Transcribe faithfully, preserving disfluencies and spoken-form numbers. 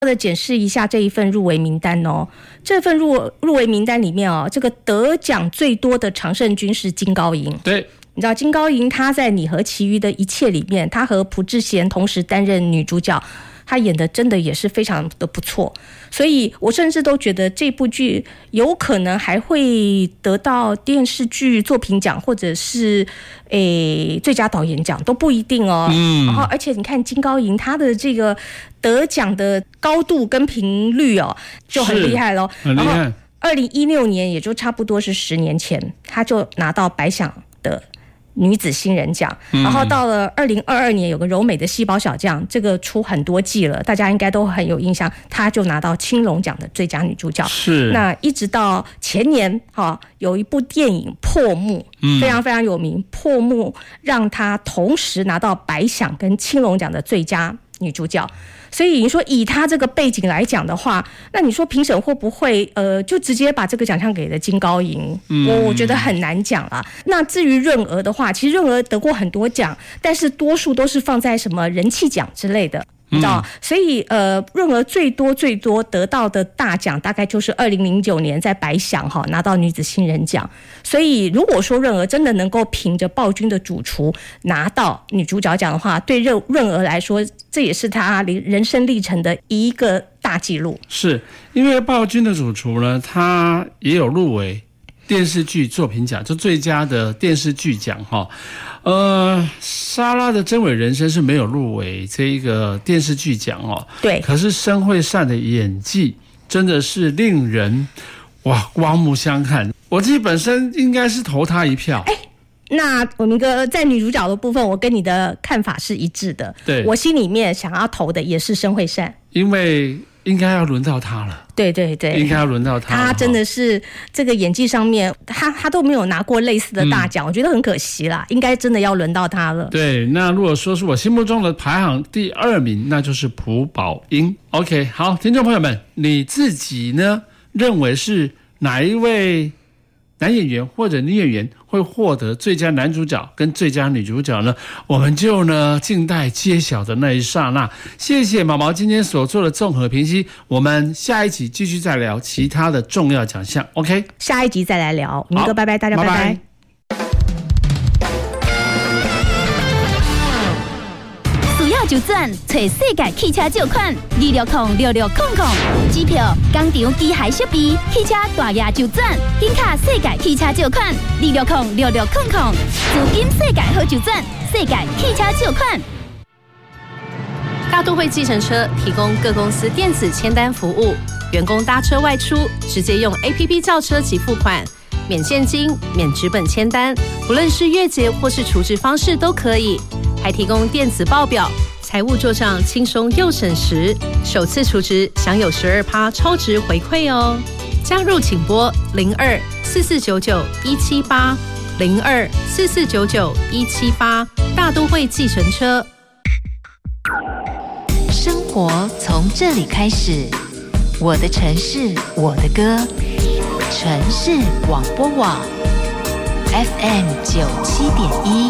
的检视一下这一份入围名单哦。这份入入围名单里面哦，这个得奖最多的常胜军是金高银。 对， 你知道金高银她在《你和其余的一切》里面，她和朴智贤同时担任女主角，她演的真的也是非常的不错，所以我甚至都觉得这部剧有可能还会得到电视剧作品奖，或者是诶最佳导演奖都不一定哦。嗯，然后而且你看金高银她的这个得奖的高度跟频率哦就很厉害咯， 很厉害。 二零一六年，也就差不多是十年前，她就拿到百想的女子新人奖，然后到了二零二二年有个柔美的细胞小将，这个出很多季了，大家应该都很有印象，她就拿到青龙奖的最佳女主角。 是， 那一直到前年哈，有一部电影《破幕》，非常非常有名，《破幕》让她同时拿到百想跟青龙奖的最佳女主角。所以你说以他这个背景来讲的话，那你说评审会不会呃就直接把这个奖项给了金高银？嗯、我我觉得很难讲啦。那至于润娥的话，其实润娥得过很多奖，但是多数都是放在什么人气奖之类的。你知道，所以呃，润娥最多最多得到的大奖大概就是二零零九年在百想哈拿到女子新人奖。所以如果说润娥真的能够凭着暴君的主厨拿到女主角奖的话，对润润娥来说，这也是她人生历程的一个大纪录。是因为暴君的主厨呢，他也有入围电视剧作品奖，就最佳的电视剧奖哈。呃，莎拉的真伪人生是没有入围这一个电视剧奖哦。 对。 可是申惠善的演技真的是令人哇刮目相看，我自己本身应该是投他一票。 哎，那我明哥在女主角的部分，我跟你的看法是一致的。 对， 我心里面想要投的也是申惠善， 因为应该要轮到他了。 对对对， 应该要轮到他了。 他真的是这个演技上面，他他都没有拿过类似的大奖、嗯，我觉得很可惜啦。应该真的要轮到他了。 对，那如果说是我心目中的排行第二名，那就是朴宝英。OK， 好，听众朋友们，你自己呢认为是哪一位男演员或者女演员会获得最佳男主角跟最佳女主角呢？我们就呢静待揭晓的那一刹那。谢谢毛毛今天所做的综合评析，我们下一集继续再聊其他的重要奖项。 OK， 下一集再来聊。明哥拜拜，大家拜拜。拜拜。 就转找世界汽车借款二六零六六空空，机票、工厂、机械设备、汽车大额就转，紧卡世界汽车借款二六零六六空空，资金世界好就转，世界汽车借款。 大都会计程车提供各公司电子签单服务，员工搭车外出直接用 A P P 叫车及付款，免现金、免纸本签单，不论是月结或是储值方式都可以，还提供电子报表。财务做账轻松又省时，首次储值享有 百分之十二 超值回馈哦。加入请拨零二四四九九一七八零二四四九九一七八，大都会计程车。 生活从这里开始，我的城市，我的歌，城市广播网 F M 九七点一。